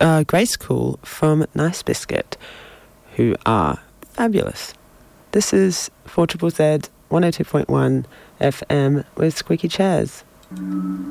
Grace Cool from Nice Biscuit, who are fabulous. This is 4ZZZ 102.1 FM with Squeaky Chairs.